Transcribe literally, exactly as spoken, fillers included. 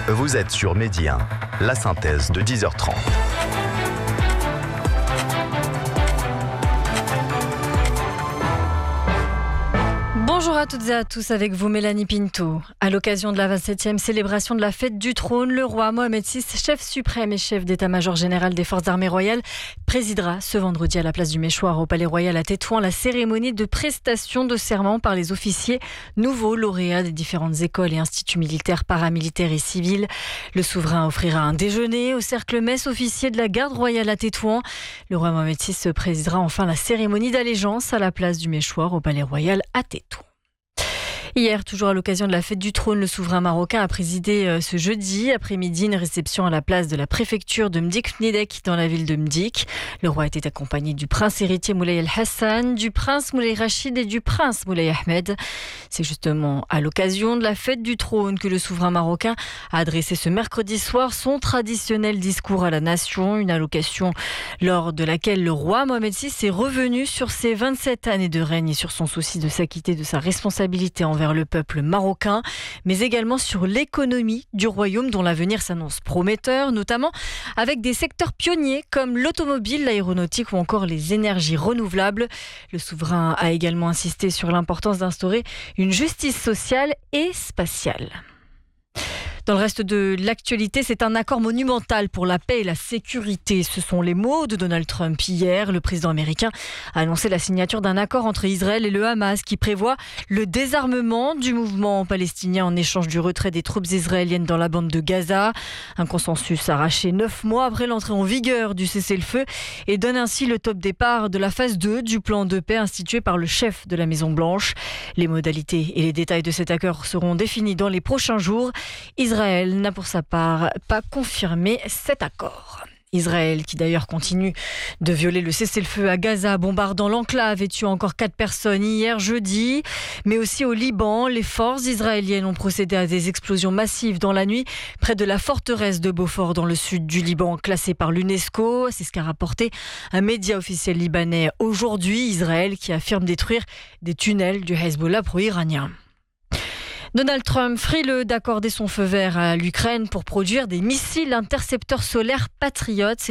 Vous êtes sur Midi un, la synthèse de dix heures trente. Bonjour à toutes et à tous, avec vous Mélanie Pinto. À l'occasion de la vingt-septième célébration de la fête du trône, le roi Mohamed six, chef suprême et chef d'état-major général des forces armées royales, présidera ce vendredi à la place du Méchoir au Palais Royal à Tétouan la cérémonie de prestation de serment par les officiers nouveaux lauréats des différentes écoles et instituts militaires, paramilitaires et civils. Le souverain offrira un déjeuner au cercle mess officier de la garde royale à Tétouan. Le roi Mohamed six présidera enfin la cérémonie d'allégeance à la place du Méchoir au Palais Royal à Tétouan. Hier, toujours à l'occasion de la fête du trône, le souverain marocain a présidé ce jeudi après-midi une réception à la place de la préfecture de Mdik-Fnidek dans la ville de Mdik. Le roi était accompagné du prince héritier Moulay El Hassan, du prince Moulay Rachid et du prince Moulay Ahmed. C'est justement à l'occasion de la fête du trône que le souverain marocain a adressé ce mercredi soir son traditionnel discours à la nation, une allocation lors de laquelle le roi Mohamed six est revenu sur ses vingt-sept années de règne et sur son souci de s'acquitter de sa responsabilité envers vers le peuple marocain, mais également sur l'économie du royaume dont l'avenir s'annonce prometteur, notamment avec des secteurs pionniers comme l'automobile, l'aéronautique ou encore les énergies renouvelables. Le souverain a également insisté sur l'importance d'instaurer une justice sociale et spatiale. Dans le reste de l'actualité, c'est un accord monumental pour la paix et la sécurité. Ce sont les mots de Donald Trump hier. Le président américain a annoncé la signature d'un accord entre Israël et le Hamas qui prévoit le désarmement du mouvement palestinien en échange du retrait des troupes israéliennes dans la bande de Gaza. Un consensus arraché neuf mois après l'entrée en vigueur du cessez-le-feu et donne ainsi le top départ de la phase deux du plan de paix institué par le chef de la Maison-Blanche. Les modalités et les détails de cet accord seront définis dans les prochains jours. Israël n'a pour sa part pas confirmé cet accord. Israël qui d'ailleurs continue de violer le cessez-le-feu à Gaza, bombardant l'enclave et tuant encore quatre personnes hier jeudi. Mais aussi au Liban, les forces israéliennes ont procédé à des explosions massives dans la nuit près de la forteresse de Beaufort dans le sud du Liban, classée par l'UNESCO. C'est ce qu'a rapporté un média officiel libanais aujourd'hui. Israël qui affirme détruire des tunnels du Hezbollah pro-iranien. Donald Trump, frileux d'accorder son feu vert à l'Ukraine pour produire des missiles intercepteurs solaires patriotes.